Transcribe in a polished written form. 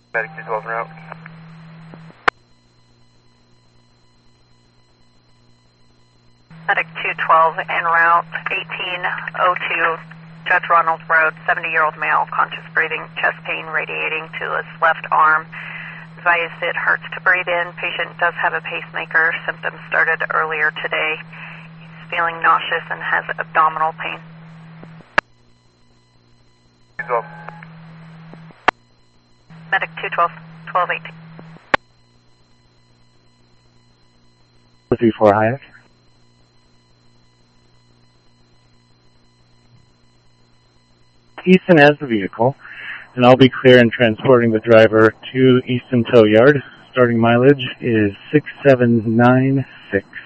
Medic 212 en route. Medic 212 en route, 1802 Judge Ronald Road, 70-year-old male, conscious breathing, chest pain radiating to his left arm. Advised it hurts to breathe in. Patient does have a pacemaker. Symptoms started earlier today. He's feeling nauseous and has abdominal pain. 212. Medic 212, 1218. 34 Hayek. Easton has the vehicle, and I'll be clear in transporting the driver to Easton Tow Yard. Starting mileage is 6796.